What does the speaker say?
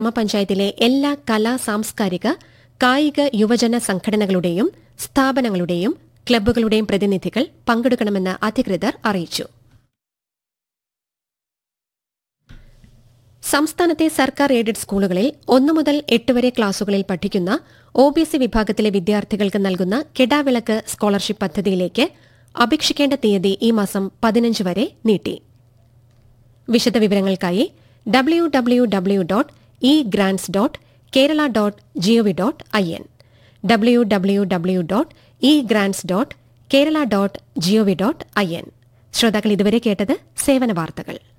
ഗ്രാമപഞ്ചായത്തിലെ എല്ലാ കലാ സാംസ്കാരിക കായിക യുവജന സംഘടനകളുടെയും സ്ഥാപനങ്ങളുടെയും ക്ലബ്ബുകളുടെയും പ്രതിനിധികൾ പങ്കെടുക്കണമെന്ന് അധികൃതർ അറിയിച്ചു. സംസ്ഥാനത്തെ സർക്കാർ എയ്ഡഡ് സ്കൂളുകളിൽ 1 മുതൽ 8 വരെ ക്ലാസുകളിൽ പഠിക്കുന്ന ഒബിസി വിഭാഗത്തിലെ വിദ്യാർത്ഥികൾക്ക് നൽകുന്ന കെടാവിളക്ക് സ്കോളർഷിപ്പ് പദ്ധതിയിലേക്ക് അപേക്ഷിക്കേണ്ട തീയതി ഈ മാസം 15 വരെ നീട്ടി. വിശദവിവരങ്ങൾക്കായി www.egrants.kerala.gov.in www.egrants.kerala.gov.in. ശ്രോതാക്കൾ ഇതുവരെ കേട്ടത് സേവന വാർത്തകൾ.